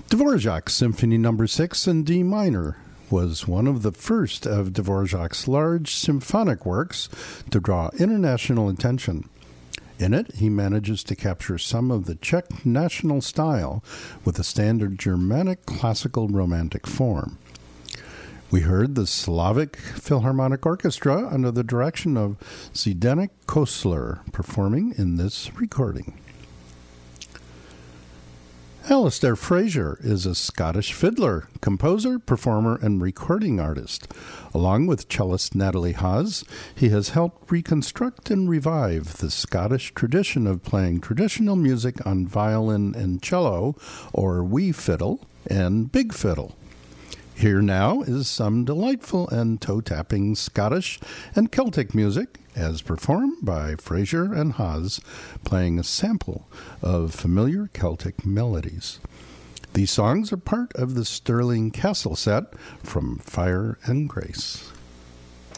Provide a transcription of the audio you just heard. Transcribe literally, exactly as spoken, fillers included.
Dvorak's Symphony Number six in D minor was one of the first of Dvorak's large symphonic works to draw international attention. In it, he manages to capture some of the Czech national style with a standard Germanic classical romantic form. We heard the Slavic Philharmonic Orchestra under the direction of Zdeněk Kosler performing in this recording. Alistair Fraser is a Scottish fiddler, composer, performer, and recording artist. Along with cellist Natalie Haas, he has helped reconstruct and revive the Scottish tradition of playing traditional music on violin and cello, or wee fiddle, and big fiddle. Here now is some delightful and toe-tapping Scottish and Celtic music as performed by Fraser and Haas, playing a sample of familiar Celtic melodies. These songs are part of the Stirling Castle set from Fire and Grace.